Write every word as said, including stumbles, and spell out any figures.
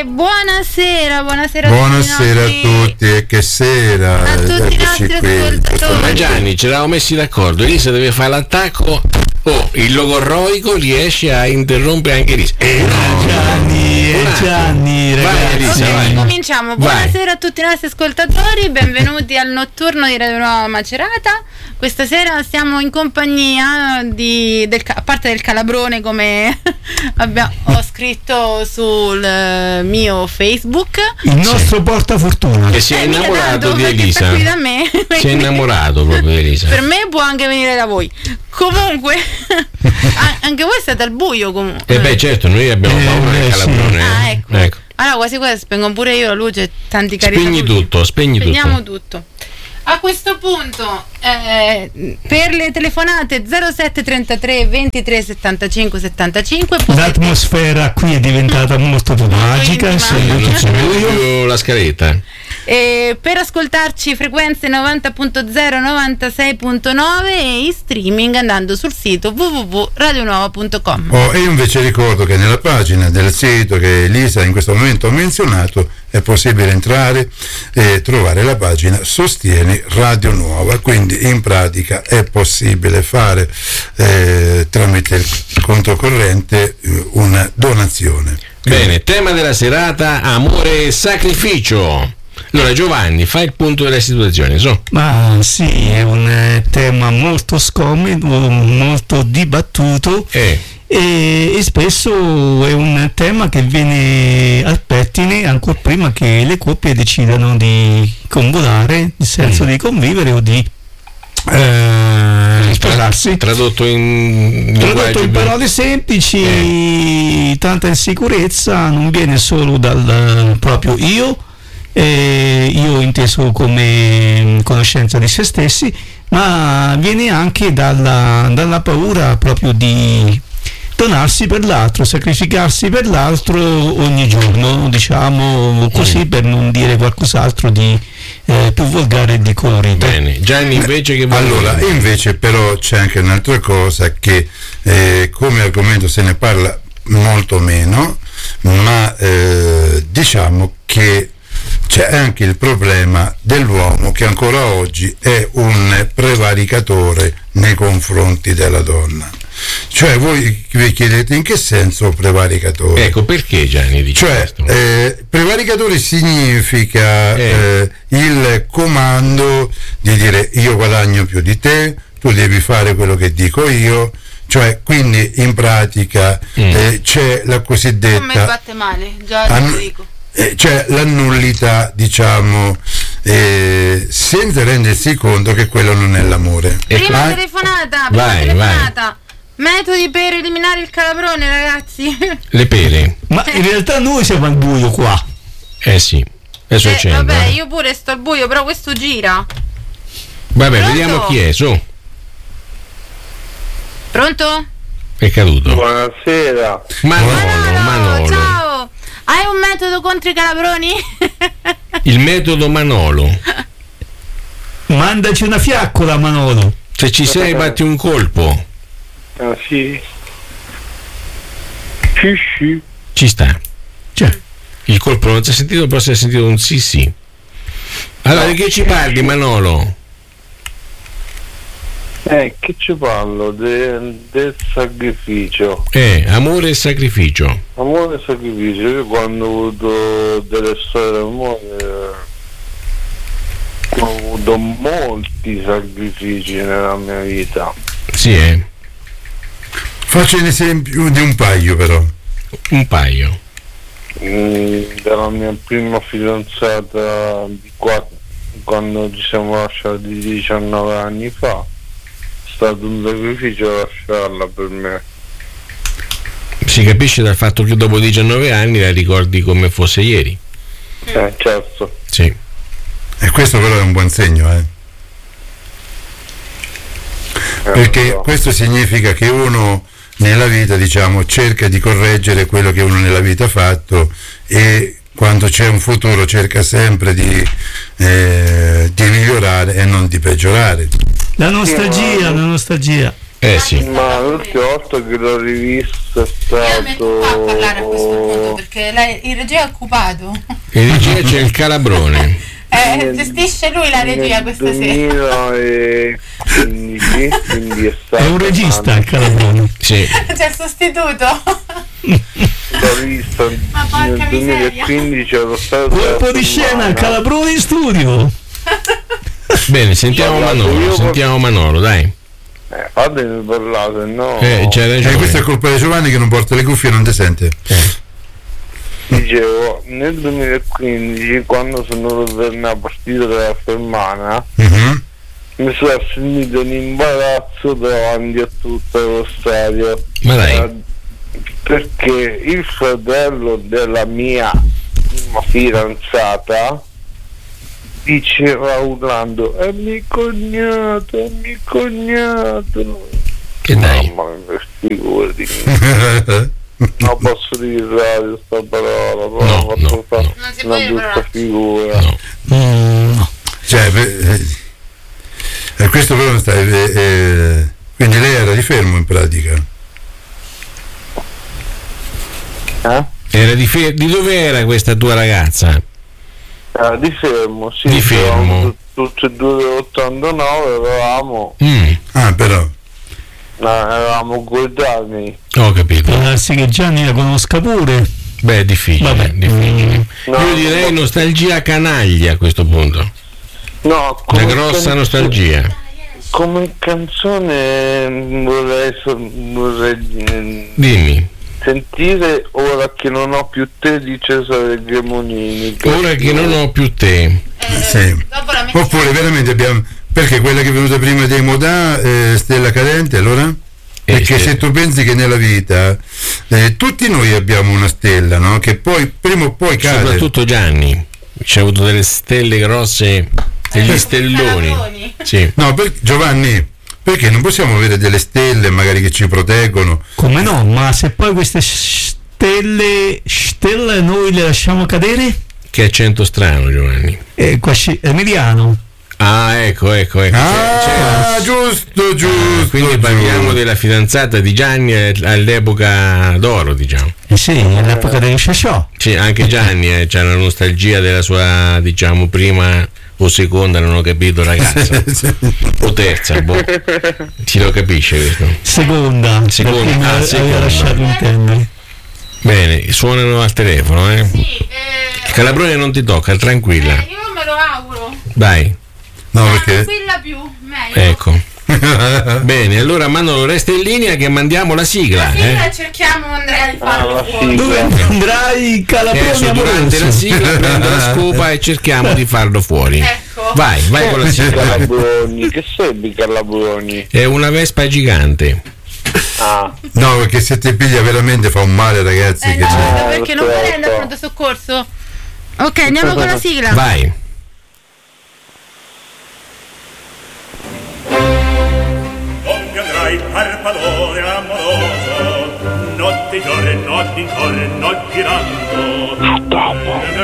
E buonasera, buonasera, buonasera a tutti, a tutti e che sera a tutti i nostri ascoltatori. Ma Gianni, ci eravamo messi d'accordo, Elisa deve fare l'attacco. Oh, il logorroico riesce a interrompere anche Elisa. Eh, no, Gianni, eh, Gianni, ragazzi. Vai, Elisa, ok, vai. cominciamo. Buonasera vai. a tutti i nostri ascoltatori, benvenuti al notturno di Radio Nuova Macerata. Questa sera siamo in compagnia di, del, a parte del Calabrone, come abbiamo, ho scritto sul uh, mio Facebook. Il nostro sì. portafortuna. Che si è eh, innamorato di Elisa. Qui da me. Si è innamorato proprio di Elisa. Per me può anche venire da voi. Comunque, anche voi siete al buio comunque. Eh beh, certo, noi abbiamo eh, paura del Calabrone. Sì. Ah, ecco. ecco. Allora quasi quasi spengo pure io la luce, tanti cari. Spegni tutto, spegni Spegniamo tutto. tutto. A questo punto, eh, per le telefonate zero sette trentatré ventitré settantacinque settantacinque potete... L'atmosfera qui è diventata molto più magica, non si vede più la scaletta. E per ascoltarci frequenze novanta punto zero, novantasei punto nove e in streaming andando sul sito w w w punto radio nuova punto com. Oh, e io invece ricordo che nella pagina del sito che Elisa in questo momento ha menzionato è possibile entrare e trovare la pagina Sostieni Radio Nuova, quindi in pratica è possibile fare eh, tramite il conto corrente eh, una donazione. Bene, tema della serata: amore e sacrificio. Allora Giovanni, fai il punto della situazione, so. Ma sì, è un eh, tema molto scomodo, molto dibattuto eh. e, e spesso è un tema che viene al pettine ancora prima che le coppie decidano di convolare, nel senso mm. di convivere o di eh, sposarsi. Tradotto in tradotto in parole semplici, eh. tanta insicurezza non viene solo dal proprio io. Eh, io inteso come conoscenza di se stessi, ma viene anche dalla, dalla paura proprio di donarsi per l'altro, sacrificarsi per l'altro ogni giorno, diciamo così, mm. per non dire qualcos'altro di eh, più volgare e di colorito. Bene, Gianni invece che vuole... Allora, invece però c'è anche un'altra cosa che eh, come argomento se ne parla molto meno, ma eh, diciamo che c'è anche il problema dell'uomo che ancora oggi è un prevaricatore nei confronti della donna. Cioè voi vi chiedete in che senso prevaricatore? Ecco, perché Gianni dice cioè, questo? Eh, prevaricatore significa eh. Eh, il comando di dire io guadagno più di te, tu devi fare quello che dico io. Cioè, quindi in pratica mm. eh, c'è la cosiddetta... Come batte male, già an- lo dico. Eh, cioè la nullità, diciamo, eh, senza rendersi conto che quello non è l'amore. Prima ah? telefonata, prima vai, telefonata. Vai. Metodi per eliminare il calabrone, ragazzi. Le pere. Ma in realtà noi siamo al buio qua. Eh sì, adesso eh, accendo. Vabbè, io pure sto al buio, però questo gira. Vabbè, Pronto? vediamo chi è, su. Pronto? È caduto. Buonasera. Manolo, Manolo, Manolo. ciao. Hai un metodo contro i calabroni? Il metodo Manolo. Mandaci una fiaccola, Manolo. Se ci sei, batti un colpo. Ah sì. Sì, sì. Ci sta. Cioè, il colpo non si è sentito, però si è sentito un sì sì. Allora, di che ci parli, Manolo? Eh, che ci parlo? De, del sacrificio. Eh, amore e sacrificio. Amore e sacrificio. Io quando ho avuto delle storie d'amore ho avuto molti sacrifici nella mia vita. Sì, eh. Faccio un esempio di un paio però. Un paio. Mm, della mia prima fidanzata di qua, quando ci siamo lasciati diciannove anni fa. È stato un sacrificio lasciarla per me. Si capisce dal fatto che dopo diciannove anni la ricordi come fosse ieri. Eh, certo. Sì. E questo però è un buon segno, eh. eh Perché so. questo significa che uno nella vita, diciamo, cerca di correggere quello che uno nella vita ha fatto e quando c'è un futuro cerca sempre di, eh, di migliorare e non di peggiorare. La nostalgia, la nostalgia. Eh sì. Ma l'ultima volta che l'ho rivista è Io metto qua a parlare a questo punto stato... perché lei, il regia è occupato. In regia c'è il Calabrone. Eh, gestisce lui la regia questa sera. duemilaquindici, quindi è stato... È un regista il Calabrone. Sì. C'è il sostituto. L'ho rivista Ma porca nel duemilaquindici, ero stato... Colpo di scena, Calabrone in studio. Bene, sentiamo Guarda, Manolo, io- sentiamo Manolo, dai. Eh, fatemi parlare, no? Eh, c'è Eh, ragione. questa è colpa di Giovanni che non porta le cuffie e non ti sente. Dicevo, nel duemilaquindici, quando sono venuto per una partita della Fermana, Mhm. mi sono sentito un imbarazzo davanti a tutto lo stadio. Ma dai. Eh, perché il fratello della mia prima fidanzata diceva urlando: è mio cognato, è mio cognato. Che dai. Mamma mia, figurati. Non posso dire radio sta parola, però No, ho fatto no, fare no. Non si una può dire brutta parolacce. figura. No. Mm, no. Cioè, eh, eh, questo però sta, eh, eh, quindi lei era di fermo in pratica. Eh? Era di, fe- di dove era questa tua ragazza? Eh, di fermo, sì. Di fermo. eravamo tu- Tutti e due dell'ottantanove eravamo, Mm, Ah, però. eh, eravamo coetanei. ho capito. Può darsi che Gianni la conosca pure. Beh, è difficile, Vabbè. difficile. No, Io direi no. nostalgia canaglia a questo punto. No, Una come grossa can- nostalgia. Come canzone vorrei, so- vorrei eh, Dimmi, sentire Ora che non ho più te di Cesare Cremonini. ora che non ho più te. Eh, Sì. Dopo la metti. Oppure veramente abbiamo. Perché quella che è venuta prima dei Modà, eh, Stella Cadente, allora? Perché sì. se tu pensi che nella vita eh, tutti noi abbiamo una stella, no? Che poi prima o poi cade. Soprattutto Gianni. C'è avuto delle stelle grosse, degli Eh, stelloni. calabroni. Sì. No, per- Giovanni, perché non possiamo avere delle stelle magari che ci proteggono? Come no? Ma se poi queste stelle, stelle noi le lasciamo cadere? Che accento strano, Giovanni. Eh, qua sci- Emiliano. Ah, ecco, ecco, ecco. Ah, giusto, giusto. Quindi parliamo giusto. della fidanzata di Gianni eh, all'epoca d'oro, diciamo. Eh sì, all'epoca del Sciasciò. Sì, anche Gianni eh, c'ha la nostalgia della sua, diciamo, prima o seconda, non ho capito, ragazza. O terza, boh. Si lo capisce questo. Seconda. Seconda, perché mi ah, aveva seconda. lasciato intendere. Bene, suonano al telefono, eh. Sì, eh, Il Calabrone non ti tocca, tranquilla. eh, io me lo auguro. Dai, No, Ma perché. tranquilla più, meglio. ecco. Bene, allora Manolo resta in linea che mandiamo la sigla, Sì, eh. cerchiamo Andrea di Ah, farlo la fuori. Dove sigla. andrai, Calabrone Adesso durante la amoroso? sigla prendo la scopa e cerchiamo di farlo fuori. Ecco. Vai, vai con la sigla. Calabroni, che sei Calabroni? È una vespa gigante. Ah, No, perché se ti piglia veramente fa un male, ragazzi. Eh che no, c'è. perché non lo so, vuole andare lo al so. pronto soccorso. Ok, andiamo con la sigla. Vai. Dove andrai, parpadone amoroso, notte e giorno, notte in giorno girando.